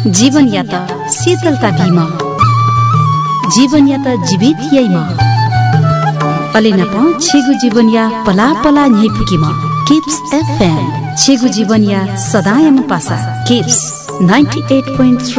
जीवन या त शीतलता भीमा जीवन या त जीवित यैमा अलिन प छेगु जीवन या पला पला न्यै फुकीमा किप्स एफएम छेगु जीवन या सदायम पासा किप्स 98.3